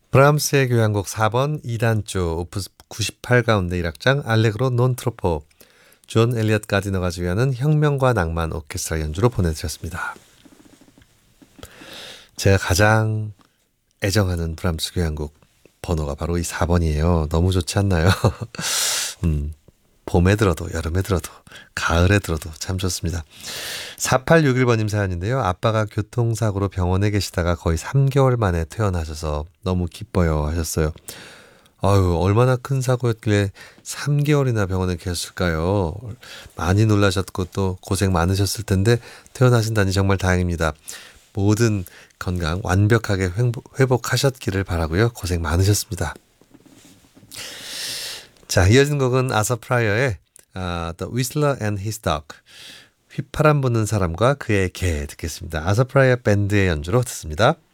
브람스의 교향곡 4번 2단조 오프스 98 가운데 1악장 알레그로 논 트로포 존 엘리엇 가디너가 지휘하는 혁명과 낭만 오케스트라 연주로 보내드렸습니다. 제가 가장 애정하는 브람스 교향곡 번호가 바로 이 4번이에요. 너무 좋지 않나요? 봄에 들어도 여름에 들어도 가을에 들어도 참 좋습니다. 4861번님 사연인데요. 아빠가 교통사고로 병원에 계시다가 거의 3개월 만에 퇴원하셔서 너무 기뻐요 하셨어요. 아유, 얼마나 큰 사고였길래 3개월이나 병원에 계셨을까요? 많이 놀라셨고 또 고생 많으셨을 텐데 퇴원하신다니 정말 다행입니다. 모든 건강 완벽하게 회복하셨기를 바라고요. 고생 많으셨습니다. 자, 이어진 곡은 아서 프라이어의 The Whistler and His Dog 휘파람 부는 사람과 그의 개 듣겠습니다. 아서 프라이어 밴드의 연주로 듣습니다.